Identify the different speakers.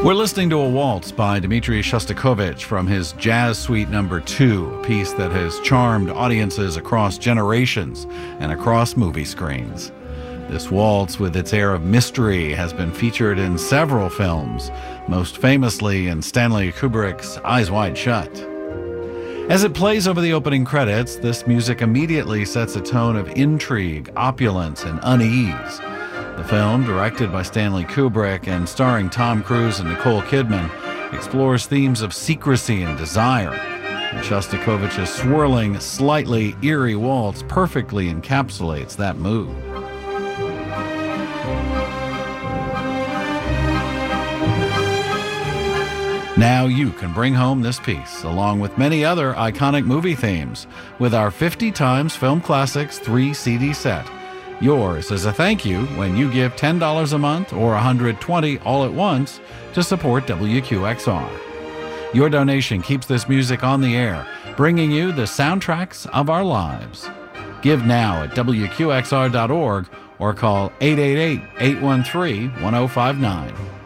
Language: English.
Speaker 1: We're listening to a waltz by Dmitri Shostakovich from his Jazz Suite No. 2, a piece that has charmed audiences across generations and across movie screens. This waltz, with its air of mystery, has been featured in several films, most famously in Stanley Kubrick's Eyes Wide Shut. As it plays over the opening credits, this music immediately sets a tone of intrigue, opulence, and unease. The film, directed by Stanley Kubrick and starring Tom Cruise and Nicole Kidman, explores themes of secrecy and desire, and Shostakovich's swirling, slightly eerie waltz perfectly encapsulates that mood. Now you can bring home this piece, along with many other iconic movie themes, with our 50 Times Film Classics 3 CD set. Yours as a thank you when you give $10 a month or $120 all at once to support WQXR. Your donation keeps this music on the air, bringing you the soundtracks of our lives. Give now at WQXR.org or call 888-813-1059.